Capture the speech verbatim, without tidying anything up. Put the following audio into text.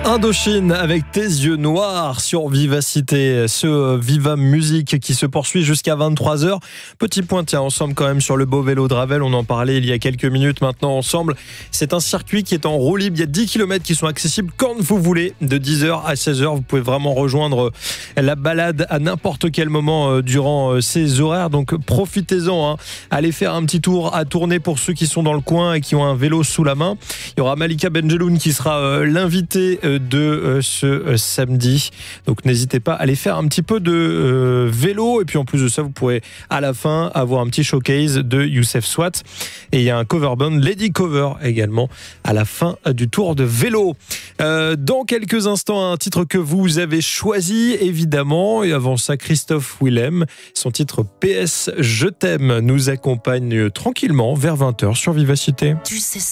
Indochine avec tes yeux noirs sur Vivacité, ce Viva Musique qui se poursuit jusqu'à vingt-trois heures. Petit point, tiens, ensemble quand même sur le beau vélo de Ravel, on en parlait il y a quelques minutes maintenant ensemble. C'est un circuit qui est en roue libre, il y a dix kilomètres qui sont accessibles quand vous voulez, de dix heures à seize heures. Vous pouvez vraiment rejoindre la balade à n'importe quel moment durant ces horaires, donc profitez-en, hein. Allez faire un petit tour à tourner pour ceux qui sont dans le coin et qui ont un vélo sous la main. Il y aura Malika Benjeloun qui sera l'invitée de ce samedi, donc n'hésitez pas à aller faire un petit peu de vélo, et puis en plus de ça vous pourrez à la fin avoir un petit showcase de Youssef Swat, et il y a un cover band Lady Cover également à la fin du tour de vélo. Euh, dans quelques instants, un titre que vous avez choisi évidemment, et avant ça Christophe Willem, son titre P S Je t'aime nous accompagne tranquillement vers vingt heures sur Vivacité. Tu sais